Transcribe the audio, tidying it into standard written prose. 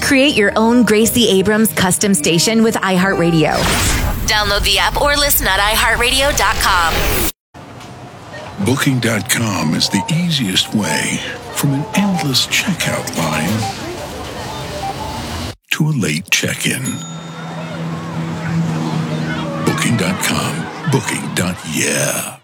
Create your own Gracie Abrams custom station with iHeartRadio. Download the app or listen at iHeartRadio.com. Booking.com is the easiest way from an endless checkout line to a late check-in. Booking.com. Booking.yeah.